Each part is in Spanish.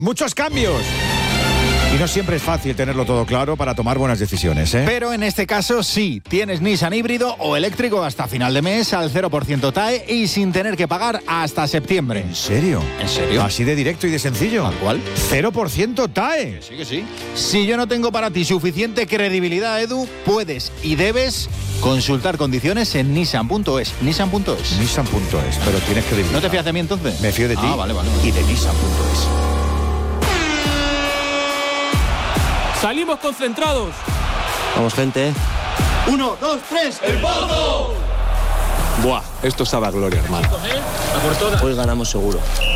muchos cambios. Y no siempre es fácil tenerlo todo claro para tomar buenas decisiones, ¿eh? Pero en este caso sí, tienes Nissan híbrido o eléctrico hasta final de mes al 0% TAE y sin tener que pagar hasta septiembre. ¿En serio? ¿En serio? Así de directo y de sencillo. ¿Tal cual? 0% TAE. Sí que sí. Si yo no tengo para ti suficiente credibilidad, Edu, puedes y debes consultar condiciones en Nissan.es. Nissan.es. Nissan.es, pero tienes credibilidad. ¿No te fías de mí entonces? Me fío de ti vale. y de Nissan.es. Salimos concentrados. Vamos, gente. 1, 2, 3. ¡El Pozo! Buah, esto sabe a gloria, hermano. Hoy ganamos seguro.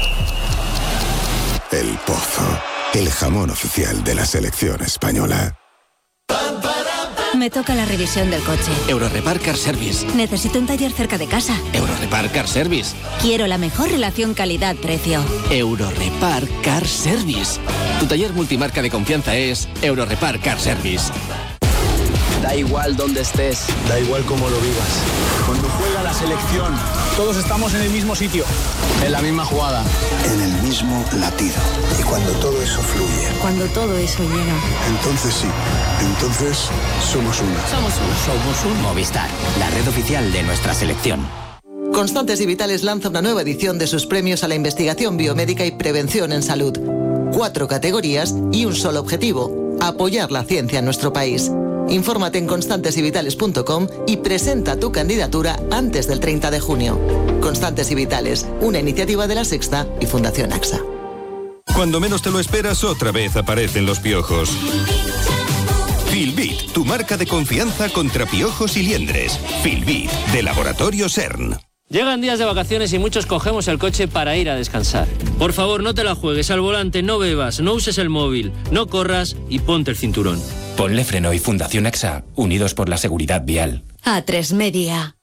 El Pozo, el jamón oficial de la selección española. Me toca la revisión del coche. Eurorepar Car Service. Necesito un taller cerca de casa. Eurorepar Car Service. Quiero la mejor relación calidad-precio. Eurorepar Car Service. Tu taller multimarca de confianza es Eurorepar Car Service. Da igual dónde estés. Da igual cómo lo vivas. Cuando juega la selección, todos estamos en el mismo sitio, en la misma jugada, En el mismo latido. Y cuando todo eso fluye, Cuando todo eso llega. entonces sí, entonces somos uno. Somos un Movistar, la red oficial de nuestra selección. Constantes y Vitales lanza una nueva edición de sus premios a la investigación biomédica y prevención en salud. 4 categorías y un solo objetivo: apoyar la ciencia en nuestro país. Infórmate en constantesyvitales.com y presenta tu candidatura antes del 30 de junio. Constantes y Vitales, una iniciativa de La Sexta y Fundación AXA. Cuando menos te lo esperas, otra vez aparecen los piojos. Filbit, tu marca de confianza contra piojos y liendres. Filbit, de Laboratorio CERN. Llegan días de vacaciones y muchos cogemos el coche para ir a descansar. Por favor, no te la juegues al volante, no bebas, no uses el móvil, no corras y ponte el cinturón. Ponle Freno y Fundación AXA, unidos por la seguridad vial. A3 Media.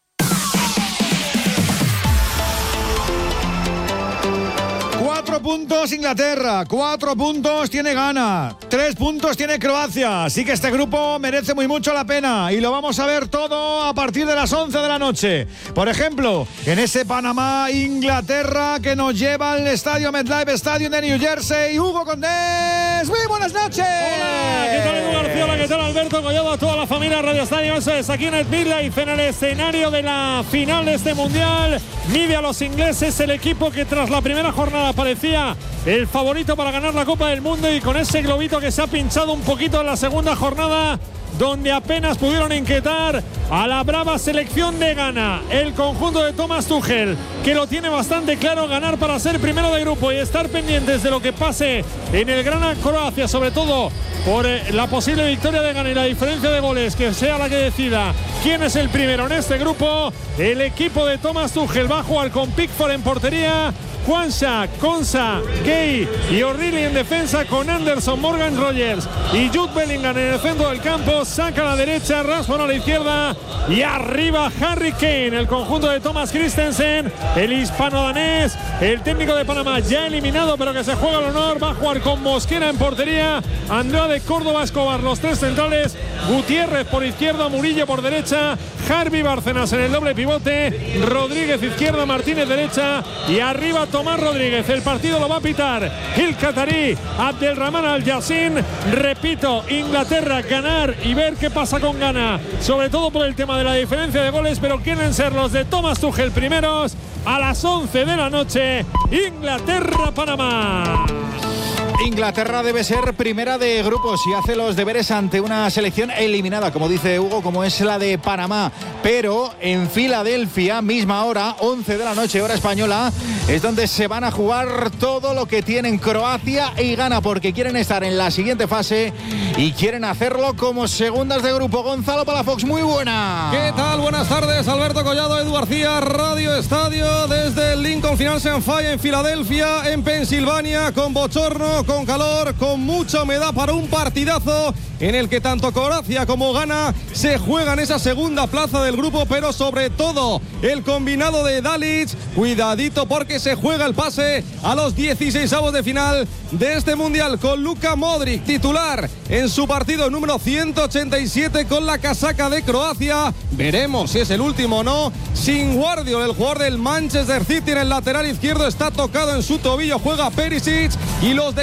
4 puntos Inglaterra, 4 puntos tiene Ghana, 3 puntos tiene Croacia. Así que este grupo merece muy mucho la pena y lo vamos a ver todo a partir de las 11 de la noche. Por ejemplo, en ese Panamá-Inglaterra que nos lleva al estadio MetLife Stadium de New Jersey. Hugo Condés, muy buenas noches. Hola, ¿qué tal Edu García? Hola, ¿qué tal Alberto Collado? A toda la familia Radio Estadio. Eso es, aquí en el MetLife, en el escenario de la final de este Mundial. Mide a los ingleses, el equipo que tras la primera jornada parecía el favorito para ganar la Copa del Mundo, y con ese globito que se ha pinchado un poquito en la segunda jornada, donde apenas pudieron inquietar a la brava selección de Ghana. El conjunto de Thomas Tuchel, que lo tiene bastante claro: ganar para ser primero de grupo y estar pendientes de lo que pase en el Ghana Croacia, sobre todo por la posible victoria de Ghana y la diferencia de goles que sea la que decida quién es el primero en este grupo. El equipo de Thomas Tuchel va a jugar con Pickford en portería, Juancha, Konsa, Gay y O'Reilly en defensa, con Anderson, Morgan Rogers y Jude Bellingham en el centro del campo. Saca a la derecha, Rashford a la izquierda y arriba Harry Kane. El conjunto de Thomas Christensen, el hispano-danés, el técnico de Panamá ya eliminado pero que se juega el honor, va a jugar con Mosquera en portería, Andrade, Córdoba, Escobar, los tres centrales, Gutiérrez por izquierda, Murillo por derecha, Harvey Bárcenas en el doble pivote, Rodríguez izquierda, Martínez derecha y arriba Tomás Rodríguez. El partido lo va a pitar el catarí Abdelrahman Al-Yassin. Repito, Inglaterra, ganar y ver qué pasa con Ghana, sobre todo por el tema de la diferencia de goles, pero quieren ser los de Thomas Tuchel primeros a las 11 de la noche. Inglaterra-Panamá. Inglaterra debe ser primera de grupos y hace los deberes ante una selección eliminada, como dice Hugo, como es la de Panamá. Pero en Filadelfia, misma hora, 11 de la noche, hora española, es donde se van a jugar todo lo que tienen Croacia y Ghana, porque quieren estar en la siguiente fase y quieren hacerlo como segundas de grupo. Gonzalo Palafox, muy buena. ¿Qué tal? Buenas tardes, Alberto Collado, Edu García, Radio Estadio, desde el Lincoln Financial Fire en Filadelfia, en Pensilvania, con bochorno, con con calor, con mucha humedad para un partidazo en el que tanto Croacia como Ghana se juegan esa segunda plaza del grupo, pero sobre todo el combinado de Dalic, cuidadito porque se juega el pase a los 16avos de final de este Mundial, con Luka Modric titular en su partido número 187 con la casaca de Croacia. Veremos si es el último o no. Sin Guardiola, el jugador del Manchester City en el lateral izquierdo está tocado en su tobillo, juega Perisic, y los de